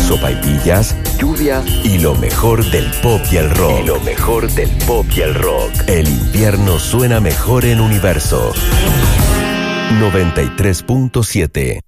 sopaipillas, lluvia y lo mejor del pop y el rock. El invierno suena mejor en Universo 93.7.